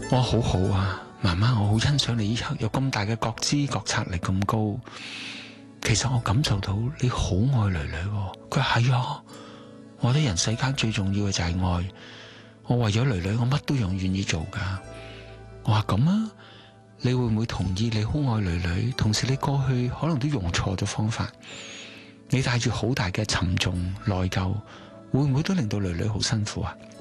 我好好啊，媽媽，我好欣賞你依刻有咁大嘅覺知覺察力咁高。其實我感受到你好愛女女喎。佢話係啊，我覺得人世間最重要嘅就係愛。我為咗女女，我乜都願意做噶。我話咁啊，你會唔會同意你好愛女女，同時你過去可能都用錯咗方法，你帶住好大嘅沉重內疚，會唔會都令到女女好辛苦啊？